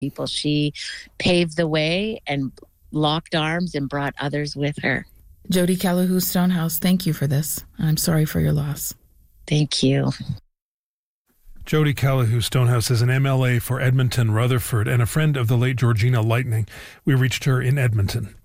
people. She paved the way and locked arms and brought others with her. Jody Callahoo Stonehouse, thank you for this. I'm sorry for your loss. Thank you. Jody Callahoo Stonehouse is an MLA for Edmonton, Rutherford, and a friend of the late Georgina Lightning. We reached her in Edmonton.